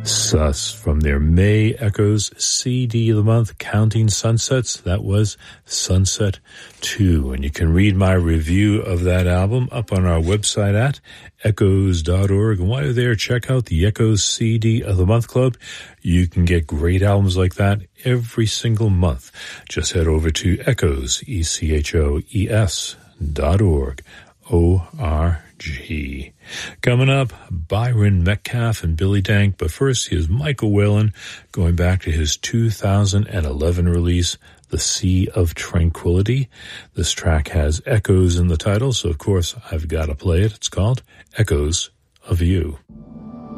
Sus from their May Echoes CD of the month, Counting Sunsets. That was Sunset 2. And you can read my review of that album up on our website at echoes.org. And while you're there, check out the Echoes CD of the Month Club. You can get great albums like that every single month. Just head over to echoes, ECHOES.org. O-R-G. Coming up, Byron Metcalf and Billy Dank, but first here's Michael Whalen going back to his 2011 release, The Sea of Tranquility. This track has Echoes in the title, so of course I've got to play it. It's called Echoes of You.